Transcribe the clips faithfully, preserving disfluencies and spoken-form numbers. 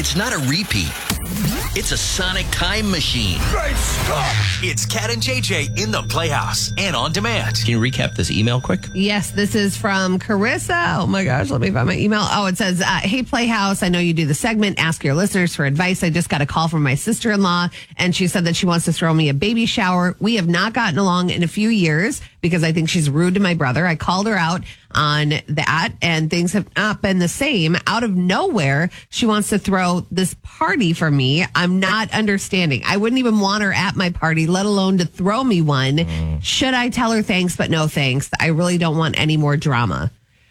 It's not a repeat. It's a sonic time machine. Great stuff! It's Cat and J J in the Playhouse and on demand. Can you recap this email quick? Yes, this is from Carissa. Oh my gosh, let me find my email. Oh, it says, uh, hey, Playhouse, I know you do the segment, ask your listeners for advice. I just got a call from my sister-in-law, and she said that she wants to throw me a baby shower. We have not gotten along in a few years because I think she's rude to my brother. I called her out on that, and things have not been the same. Out of nowhere, she wants to throw this party for me. I'm not understanding. I wouldn't even want her at my party, let alone to throw me one. Mm. Should I tell her thanks, but no thanks? I really don't want any more drama.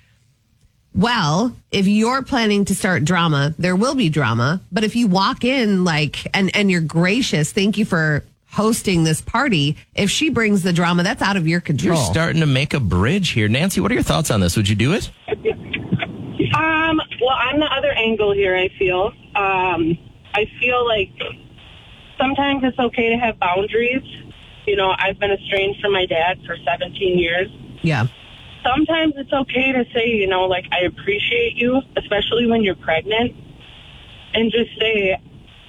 Well, if you're planning to start drama, there will be drama. But if you walk in like, and, and you're gracious, thank you for hosting this party. If she brings the drama, that's out of your control. You're starting to make a bridge here. Nancy, what are your thoughts on this? Would you do it? Um, well, I'm the other angle here, I feel. Um, I feel like sometimes it's okay to have boundaries. You know, I've been estranged from my dad for seventeen years. Yeah. Sometimes it's okay to say, you know, like, I appreciate you, especially when you're pregnant, and just say,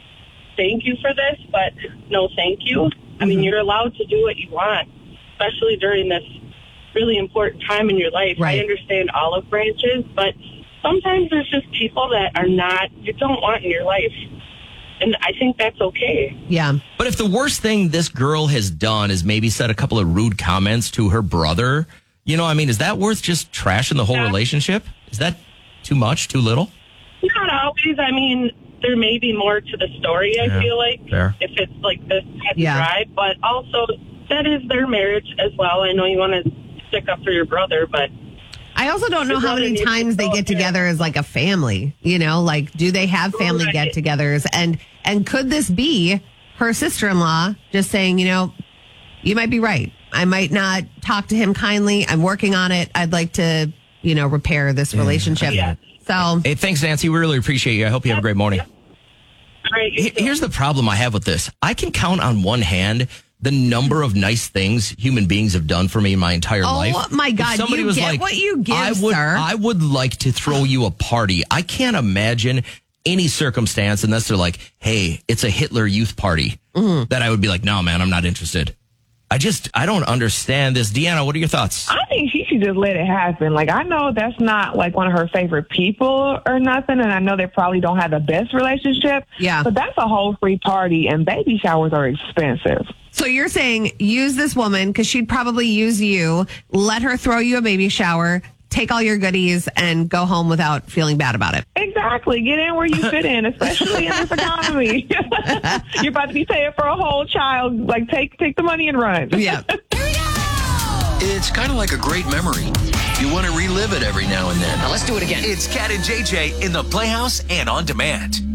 thank you for this, but no thank you. Mm-hmm. I mean, you're allowed to do what you want, especially during this really important time in your life. Right. I understand olive branches, but sometimes there's just people that are not, you don't want in your life. And I think that's okay. Yeah. But if the worst thing this girl has done is maybe said a couple of rude comments to her brother, you know, I mean, is that worth just trashing the whole yeah. relationship? Is that too much, too little? Not always. I mean, there may be more to the story, I yeah, feel like, fair. if it's like this cut yeah. and dry. But also, that is their marriage as well. I know you want to stick up for your brother, but I also don't know how many times they get together as like a family, you know, like, do they have family right. get-togethers? And, and could this be her sister-in-law just saying, you know, you might be right. I might not talk to him kindly. I'm working on it. I'd like to, you know, repair this yeah. relationship. Yeah. So, hey, thanks, Nancy. We really appreciate you. I hope you have a great morning. Right, Here's the problem I have with this. I can count on one hand the number of nice things human beings have done for me my entire oh, life. Oh my God! If somebody you was get like, what you give, I would, sir. I would like to throw you a party. I can't imagine any circumstance unless they're like, hey, it's a Hitler Youth party, mm-hmm. that I would be like, no, man, I'm not interested. I just, I don't understand this. Deanna, what are your thoughts? I think she should just let it happen. Like, I know that's not like one of her favorite people or nothing, and I know they probably don't have the best relationship. Yeah. But that's a whole free party, and baby showers are expensive. So you're saying use this woman because she'd probably use you, let her throw you a baby shower, take all your goodies, and go home without feeling bad about it. Exactly. Get in where you fit in, especially in this economy. You're about to be paying for a whole child. Like, take take the money and run. Yeah. It's kind of like a great memory. You want to relive it every now and then. Now let's do it again. It's Cat and J J in the Playhouse and on demand.